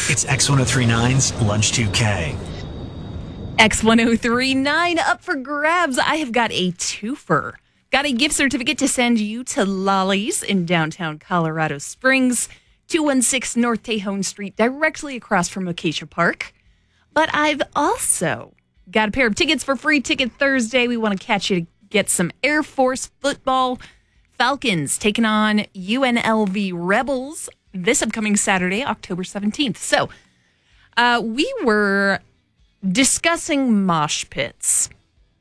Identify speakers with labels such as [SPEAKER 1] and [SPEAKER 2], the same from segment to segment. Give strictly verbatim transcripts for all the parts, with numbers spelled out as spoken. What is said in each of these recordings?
[SPEAKER 1] It's X ten thirty-nine's Lunch two K.
[SPEAKER 2] X ten thirty-nine up for grabs. I have got a twofer. Got a gift certificate to send you to Lolly's in downtown Colorado Springs, two one six North Tejon Street, directly across from Acacia Park. But I've also got a pair of tickets for Free Ticket Thursday. We want to catch you to get some Air Force football. Falcons taking on U N L V Rebels this upcoming Saturday, October seventeenth. So uh, we were discussing mosh pits.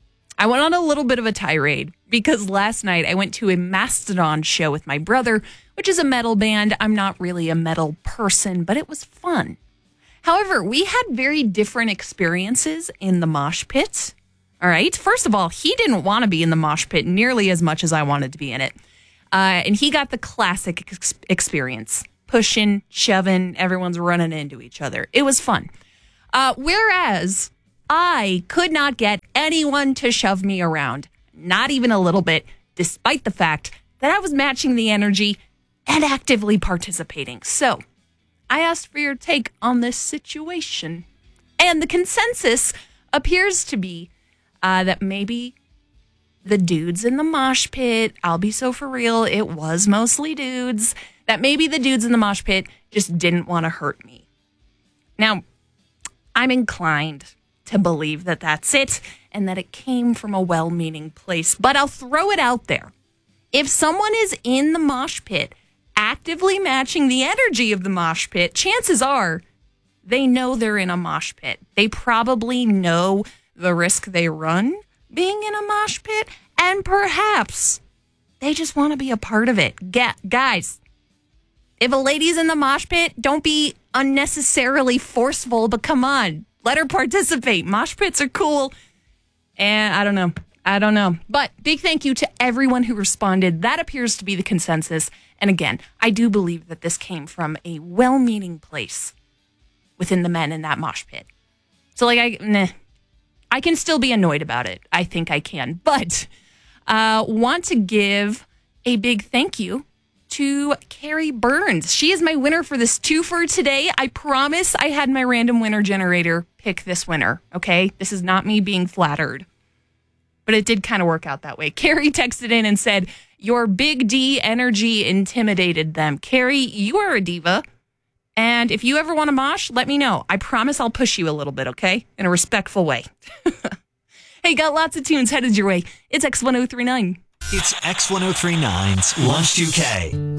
[SPEAKER 2] I went on a little bit of a tirade because last night I went to a Mastodon show with my brother, which is a metal band. I'm not really a metal person, but it was fun. However, we had very different experiences in the mosh pit. All right. First of all, he didn't want to be in the mosh pit nearly as much as I wanted to be in it. Uh, and he got the classic ex- experience. Pushing, shoving, everyone's running into each other. It was fun. Uh, whereas I could not get anyone to shove me around. Not even a little bit, despite the fact that I was matching the energy and actively participating. So I asked for your take on this situation. And the consensus appears to be uh, that maybe the dudes in the mosh pit, I'll be so for real, it was mostly dudes, that maybe the dudes in the mosh pit just didn't want to hurt me. Now, I'm inclined to believe that that's it and that it came from a well-meaning place, but I'll throw it out there. If someone is in the mosh pit actively matching the energy of the mosh pit, chances are they know they're in a mosh pit. They probably know the risk they run being in a mosh pit, and perhaps they just want to be a part of it. Get, guys, if a lady's in the mosh pit, don't be unnecessarily forceful, but come on, let her participate. Mosh pits are cool. And I don't know. I don't know. But big thank you to everyone who responded. That appears to be the consensus. And again, I do believe that this came from a well-meaning place within the men in that mosh pit. So like, I, nah, I can still be annoyed about it. I think I can. But uh, want to give a big thank you to Carrie Burns. She is my winner for this twofer today. I promise I had my random winner generator pick this winner, okay? This is not me being flattered. But it did kind of work out that way. Carrie texted in and said, your big D energy intimidated them. Carrie, you are a diva. And if you ever want to mosh, let me know. I promise I'll push you a little bit, okay? In a respectful way. Hey, got lots of tunes headed your way. It's X ten thirty-nine.
[SPEAKER 1] It's X ten thirty-nine's Lunch two K.